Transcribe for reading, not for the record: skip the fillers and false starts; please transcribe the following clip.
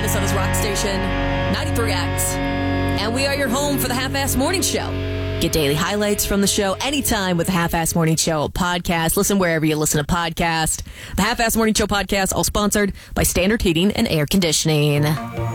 Minnesota's rock station, 93X. And we are your home for the Half-Ass Morning Show. Get daily highlights from the show anytime with the Half-Ass Morning Show podcast. Listen wherever you listen to podcasts. The Half-Ass Morning Show podcast, all sponsored by Standard Heating and Air Conditioning.